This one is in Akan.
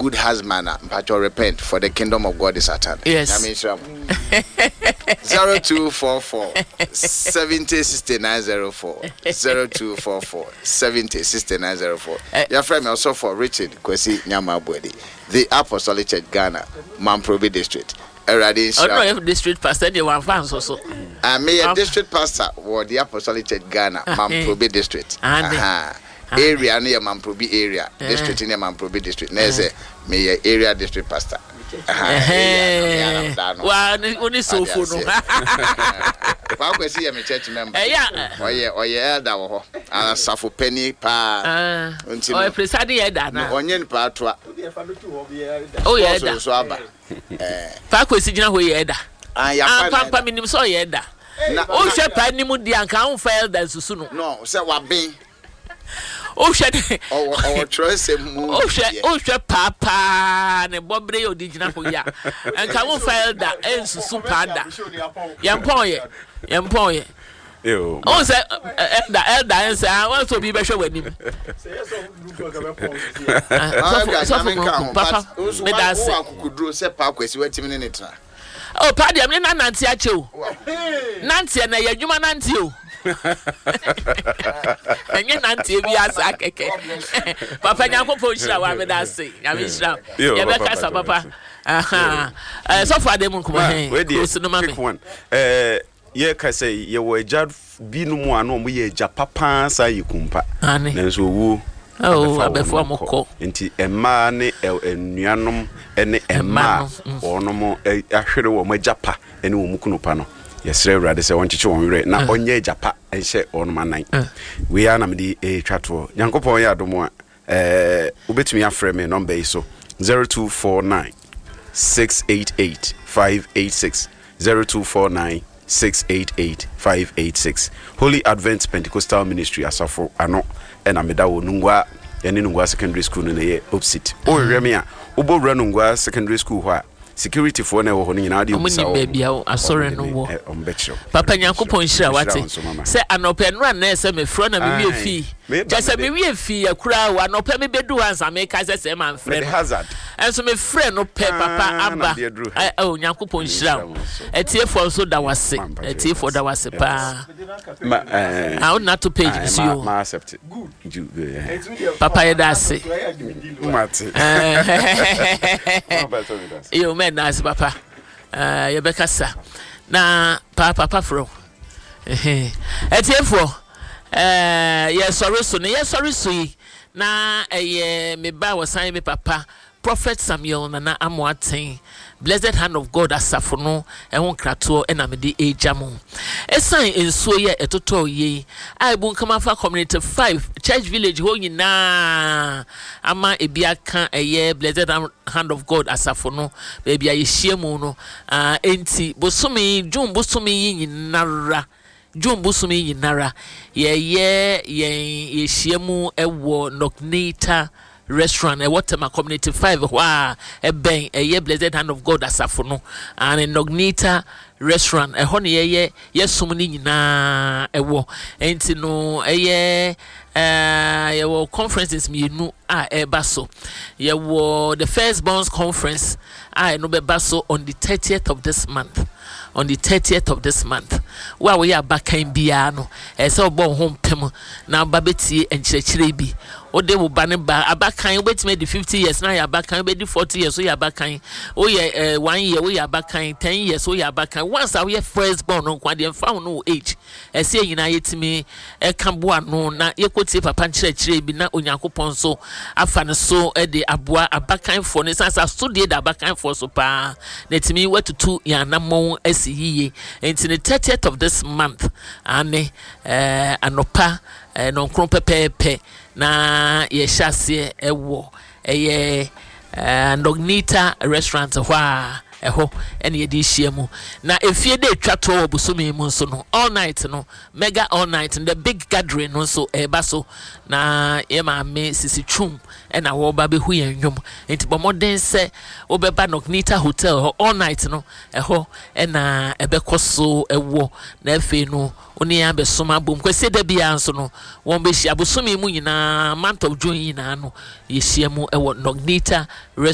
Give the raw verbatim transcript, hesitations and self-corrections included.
good husband, but you repent, for the kingdom of God is at hand. Yes. zero two four four seventy sixty-nine zero four zero two four four seventy sixty-nine zero four. Your friend also for Richard Kwesi Nyamabwedi, the Apostolic Church Ghana, Mamprobi District. Eradi Oh no, district pastor the one fans also. I me a district pastor or the Apostolic Church Ghana, Mamprobi District. Aha. Area near Mamprobi area, district near Mamprobi District. Neze me a area district pastor. Eh. Wa oni so fo no. Pa kwesi am church member. Eh ya. Oye oye elder wo ho. Ana safo penny pa. Ah. Oye preside elder na. Onye npa atoa. Oh yeah elder. So aba. Eh. Pa kwesi gina ho ye elder. Ah ya pa. Ah pa minim so ye elder. Na o hwe pa nimu di anka on fa elder susu no. No, say wa ben. O hwe o o trose mu o hwe o hwe papa ne bobre yo digina ho ya enka wo file da ensusu pada yempon ye yempon ye yo o se elda elda ense I want to be be hwe wanim so so papa me da se akukuduro se pa kwesi watimi ne netra o pa dia me na nanti ache o nanti na ye adwuma nanti o enye nanti bi asa keke papa nyankopon hira wa me da se ya me hira ye be kasa papa aha eh so for dem nko he close no mame eh ye ka say ye wo eja bi no mu ano mo ye eja papa sa yikumpa nanso wu oh abefo amoko enti emma ne enuanom ene emma onom ahwere wo mo japa ene wo mukunupa no yesre urade se wonchiche wonwere na onye japa enhye onom anan we are na me di e twato nyankopon ya adomo eh ubetumi afre me number iso zero two four nine six eight eight five eight six zero two four nine six eight eight five eight six Holy Advent Pentecostal Ministry asafo ano ena meda wo nungwa ene nungwa secondary school no ye opposite o hweme a obo wura nungwa secondary school ho a security for na wo ho nyina ade usa o baby a asore no wo papa nyankopon hira wate se anope no na se me fro na me wie fi just me wie fi akura wa anope me bedu ansa me ka se se man frɛ hazard enso me frɛ no pe papa aba o nyankopon hira etie for so da wase etie for da wase pa eh how not to page so you ma accept good papa ye da se mate yo men as papa uh ye be kasa na papa papa fro eh etiefo eh ye sorry so ye sorry so na eh me ba wasan me papa Prophet Samuel Nana Amoaten Blessed Hand of God asafo no ehon krato ena me di ejamo esan ensuo ye etoto ye ai bun kama fa community five church village ho nyina ama ebiaka eye Blessed Hand of God asafo no baby aye hiemu no ah enti bosumi jun bosumi nyinara jun bosumi nyinara ye ye ye hiemu ewo Nognita restaurant e Waterma community five wa e ben e ye Blessed Hand of God asafo no and Nognita restaurant e ho ne ye ye som ni nyina e wo enti no e ye eh ye wo conferences mi nu a e baso ye wo the first bonds conference a no be baso on the thirtieth of this month on the thirtieth of this month wa we abakan bia no e se obo ho mpem na babeti enchirechire bi ode wo ba ne ba abakan obetime di fifty years na ya abakan obedi forty years so ya abakan o ye one year we ya abakan ten years so ya abakan once we first born no kwa de mfa no age e se nyina yetime e kamboa no na yekotie papa nchirechire bi na onyankopon so afa ne so e de aboa abakan for ne sansa so de da abakan for so pa na timi wetutu ya namon yiye into the thirtieth of this month ane eh anopa eh non kron pepepe na ye hyase ewo eye Nognita restaurant hwa eho ene ye di hiemu na efie de twato obusumi mu nso no all night no mega all night the big gathering no so eba so na ye ma me sisi twum ena wo ba be hu ye nwom enti bomoden se obeba Nognita hotel all night no eho ena ebekoso ewo na efe no oni ya be soma bom kwese da bia nso no won be hia busumi mu nyina month of June nyina no ye hiemu ewo Nognita